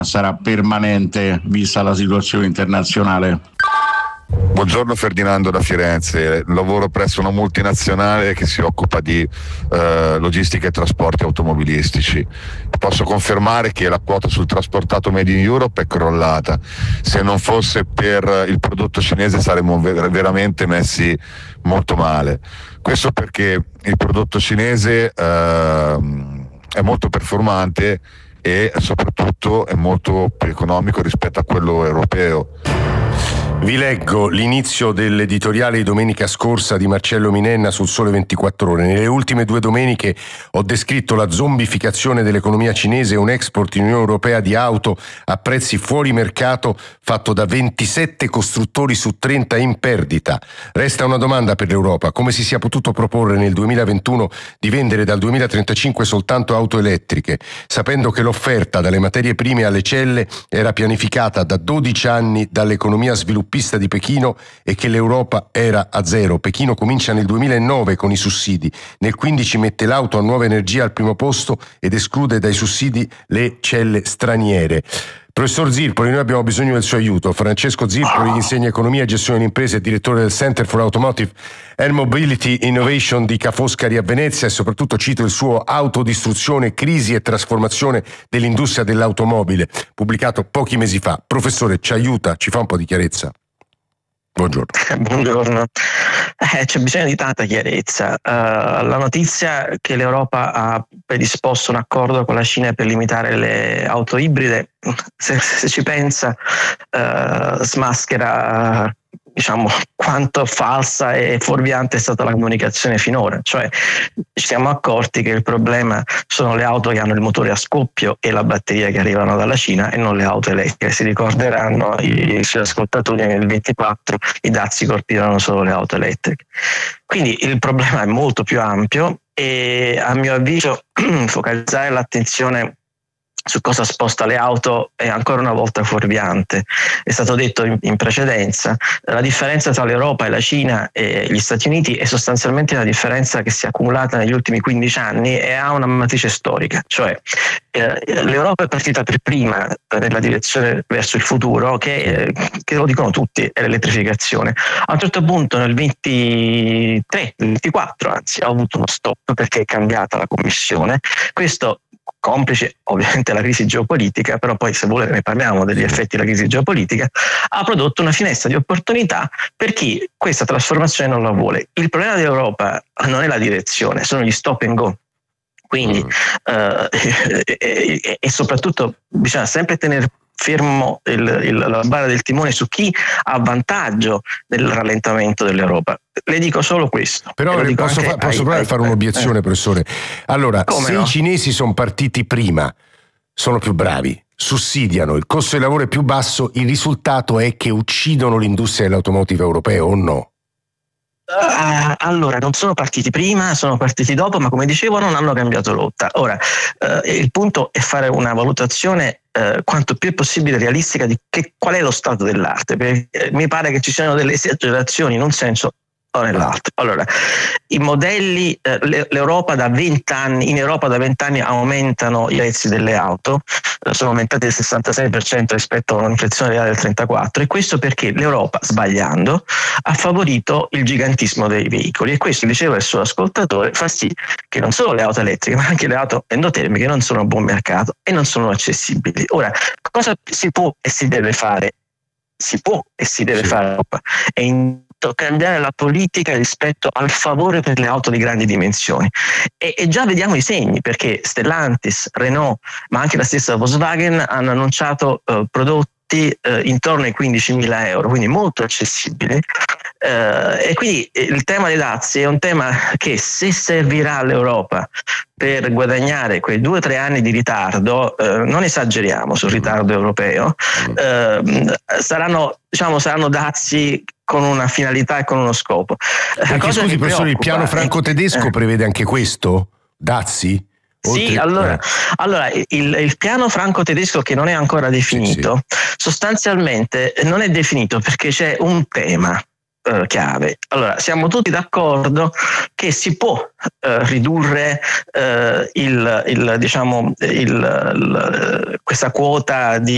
sarà permanente vista la situazione internazionale? Buongiorno, Ferdinando da Firenze. Lavoro presso una multinazionale che si occupa di logistica e trasporti automobilistici. Posso confermare che la quota sul trasportato Made in Europe è crollata. Se non fosse per il prodotto cinese saremmo veramente messi molto male. Questo perché il prodotto cinese è molto performante e soprattutto è molto più economico rispetto a quello europeo. Vi leggo l'inizio dell'editoriale di domenica scorsa di Marcello Minenna sul Sole 24 Ore. Nelle ultime 2 domeniche ho descritto la zombificazione dell'economia cinese e un export in Unione Europea di auto a prezzi fuori mercato fatto da 27 costruttori su 30 in perdita. Resta una domanda per l'Europa: come si sia potuto proporre nel 2021 di vendere dal 2035 soltanto auto elettriche, sapendo che l'offerta dalle materie prime alle celle era pianificata da 12 anni dall'economia sviluppata di Pechino e che l'Europa era a zero. Pechino comincia nel 2009 con i sussidi, nel 2015 mette l'auto a nuova energia al primo posto ed esclude dai sussidi le celle straniere. Professor Zirpoli, noi abbiamo bisogno del suo aiuto. Francesco Zirpoli insegna economia e gestione di imprese, è direttore del Center for Automotive and Mobility Innovation di Ca' Foscari a Venezia, e soprattutto cito il suo Autodistruzione, crisi e trasformazione dell'industria dell'automobile, pubblicato pochi mesi fa. Professore, ci aiuta, ci fa un po' di chiarezza. Buongiorno. Buongiorno. C'è bisogno di tanta chiarezza. La notizia che l'Europa ha predisposto un accordo con la Cina per limitare le auto ibride, se ci pensa, smaschera quanto falsa e fuorviante è stata la comunicazione finora. Cioè, ci siamo accorti che il problema sono le auto che hanno il motore a scoppio e la batteria che arrivano dalla Cina e non le auto elettriche. Si ricorderanno i suoi ascoltatori nel 24 i dazi colpirono solo le auto elettriche. Quindi il problema è molto più ampio e, a mio avviso, focalizzare l'attenzione su cosa sposta le auto è ancora una volta fuorviante. È stato detto in precedenza, la differenza tra l'Europa e la Cina e gli Stati Uniti è sostanzialmente una differenza che si è accumulata negli ultimi 15 anni e ha una matrice storica, cioè l'Europa è partita per prima nella direzione verso il futuro che lo dicono tutti, è l'elettrificazione. A un certo punto nel 24 anzi ha avuto uno stop perché è cambiata la commissione. Questo complice ovviamente la crisi geopolitica, però poi se volete ne parliamo degli effetti della crisi geopolitica, ha prodotto una finestra di opportunità per chi questa trasformazione non la vuole. Il problema dell'Europa non è la direzione, sono gli stop and go. Quindi e soprattutto bisogna sempre tenere fermo la barra del timone su chi ha vantaggio del rallentamento dell'Europa. Le dico solo questo. Però posso provare a fare un'obiezione, professore. Allora, se i cinesi sono partiti prima, sono più bravi, sussidiano, il costo del lavoro è più basso, il risultato è che uccidono l'industria dell'automotive europeo, o no? Allora, non sono partiti prima, sono partiti dopo, ma come dicevo non hanno cambiato rotta. Ora, il punto è fare una valutazione quanto più possibile realistica di qual è lo stato dell'arte, perché mi pare che ci siano delle esagerazioni in un senso o nell'altro. Allora, i modelli, l'Europa da 20 anni, in Europa da 20 anni aumentano i prezzi delle auto, sono aumentati del 66% rispetto a un'inflazione reale del 34%, e questo perché l'Europa, sbagliando, ha favorito il gigantismo dei veicoli, e questo, diceva il suo ascoltatore, fa sì che non solo le auto elettriche ma anche le auto endotermiche non sono a buon mercato e non sono accessibili. Ora, cosa si può e si deve fare? Si può e si deve fare è cambiare la politica rispetto al favore per le auto di grandi dimensioni, e già vediamo i segni, perché Stellantis, Renault ma anche la stessa Volkswagen hanno annunciato prodotti intorno ai 15.000 euro, quindi molto accessibili, e quindi il tema dei dazi è un tema che, se servirà all'Europa per guadagnare quei 2 o 3 anni di ritardo, non esageriamo sul ritardo europeo, saranno dazi con una finalità e con uno scopo. Perché, scusi professore, il piano franco-tedesco prevede anche questo? Dazi? Sì, allora il piano franco-tedesco, che non è ancora definito, sostanzialmente non è definito perché c'è un tema chiave. Allora, siamo tutti d'accordo che si può ridurre questa quota di